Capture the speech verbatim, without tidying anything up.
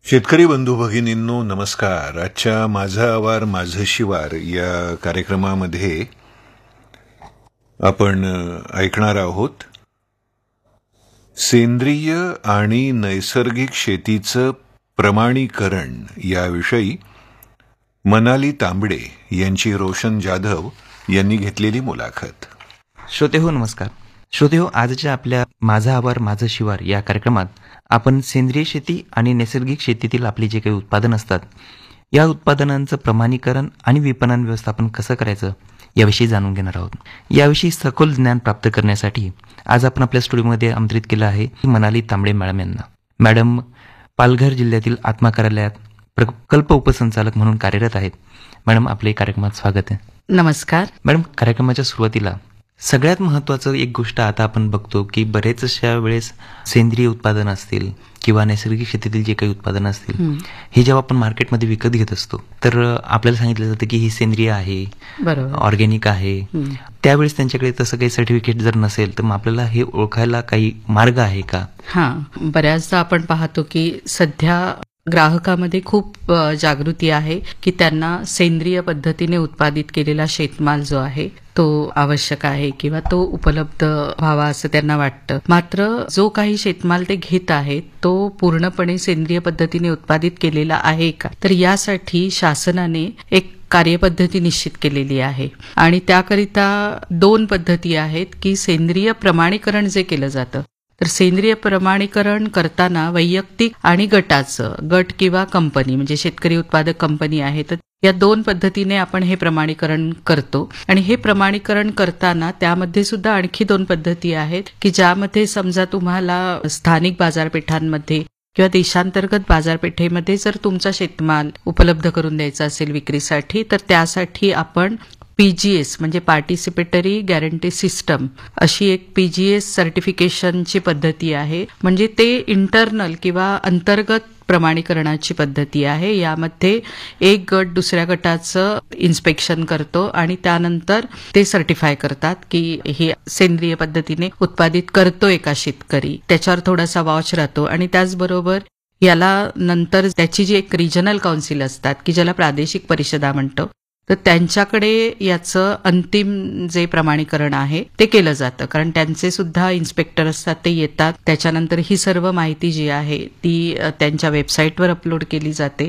शेतकरी बंधू भगिनींनो नमस्कार. आजच्या माझा आवार माझं शिवार या कार्यक्रमामध्ये आपण ऐकणार आहोत सेंद्रिय आणि नैसर्गिक शेतीचं प्रमाणीकरण याविषयी मनाली तांबडे यांची रोशन जाधव यांनी घेतलेली मुलाखत. श्रोते हो नमस्कार. श्रोते हो, आजच्या आपल्या माझा आवार माझं शिवार या कार्यक्रमात आपण सेंद्रिय शेती आणि नैसर्गिक शेतीतील आपली जे काही उत्पादन असतात या उत्पादनांचं प्रमाणीकरण आणि विपणन व्यवस्थापन कसं करायचं याविषयी जाणून घेणार आहोत. याविषयी सखोल ज्ञान प्राप्त करण्यासाठी आज आपण आपल्या स्टुडिओमध्ये आमंत्रित केलं आहे मनाली तांबडे मॅडम यांना. मॅडम पालघर जिल्ह्यातील आत्मा कार्यालयात प्रकल्प उपसंचालक म्हणून कार्यरत आहेत. मॅडम आपले कार्यक्रमात स्वागत आहे. नमस्कार. मॅडम, कार्यक्रमाच्या सुरुवातीला सगळ्यात महत्त्वाचं एक गोष्ट आता आपण बघतो की बरेचशा वेळेस सेंद्रिय उत्पादन असतील किंवा नैसर्गिक शेतीतील जे काही उत्पादन असतील हे जेव्हा आपण मार्केटमध्ये विकत घेत असतो तर आपल्याला सांगितलं जातं की ही सेंद्रिय आहे, ऑर्गॅनिक आहे. त्यावेळेस त्यांच्याकडे तसं काही सर्टिफिकेट जर नसेल तर मग आपल्याला हे ओळखायला काही मार्ग आहे का? हा, बऱ्याचदा आपण पाहतो की सध्या ग्राहकामध्ये खूप जागृती आहे की त्यांना सेंद्रिय पद्धतीने उत्पादित केलेला शेतमाल जो आहे तो आवश्यक आहे किंवा तो उपलब्ध व्हावा असं त्यांना वाटतं. मात्र जो काही शेतमाल ते घेत आहेत तो पूर्णपणे सेंद्रिय पद्धतीने उत्पादित केलेला आहे का, तर यासाठी शासनाने एक कार्यपद्धती निश्चित केलेली आहे आणि त्याकरिता दोन पद्धती आहेत की सेंद्रिय प्रमाणीकरण जे केलं जातं तर सेंद्रिय प्रमाणीकरण करताना वैयक्तिक आणि गटाचं गट किंवा कंपनी म्हणजे शेतकरी उत्पादक कंपनी आहे तर या दोन पद्धतीने आपण हे प्रमाणीकरण करतो. आणि हे प्रमाणीकरण करताना त्यामध्ये सुद्धा आणखी दोन पद्धती आहेत की ज्यामध्ये समजा तुम्हाला स्थानिक बाजारपेठांमध्ये किंवा देशांतर्गत बाजारपेठेमध्ये जर तुमचा शेतमाल उपलब्ध करून द्यायचा असेल विक्रीसाठी तर त्यासाठी आपण पीजीएस म्हणजे पार्टिसिपेटरी गॅरंटी सिस्टम अशी एक पीजीएस सर्टिफिकेशनची पद्धती आहे. म्हणजे ते इंटरनल किंवा अंतर्गत प्रमाणीकरणाची पद्धती आहे. यामध्ये एक गट दुसऱ्या गटाचं इन्स्पेक्शन करतो आणि त्यानंतर ते सर्टिफाय करतात की हे सेंद्रिय पद्धतीने उत्पादित करतोय का शेतकरी, त्याच्यावर थोडासा वॉच राहतो. आणि त्याचबरोबर याला नंतर त्याची जी एक रिजनल काउन्सिल असतात की ज्याला प्रादेशिक परिषदा म्हणतो तर त्यांच्याकडे याचं अंतिम जे प्रमाणीकरण आहे ते केलं जातं. कारण त्यांचे सुद्धा इन्स्पेक्टर असतात, ते येतात. त्याच्यानंतर ही सर्व माहिती जी आहे ती त्यांच्या वेबसाईटवर अपलोड केली जाते